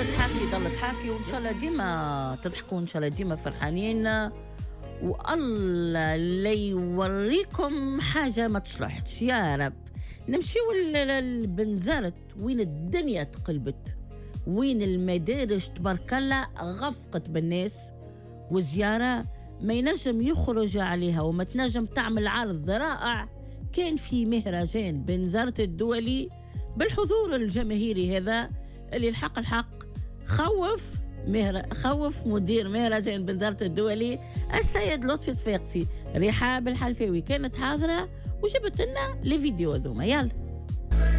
ضل تحاكي وإن شاء الله ديما تضحكوا، إن شاء الله ديما فرحانين، والله لا يوريكم حاجة ما تصلحش يا رب. نمشيو لبنزرت وين الدنيا تقلبت، وين المدارج تبارك الله غفقت بالناس، وزيارة ما ينجم يخرج عليها وما تنجم تعمل عرض رائع. كان في مهرجان بنزرت الدولي بالحضور الجماهيري هذا اللي الحق خوف مدير مهرجان بنزرت الدولي السيد لطفي صفاقسي. رحاب الحلفاوي كانت حاضرة وجبت لنا لي فيديو ذوما. يلا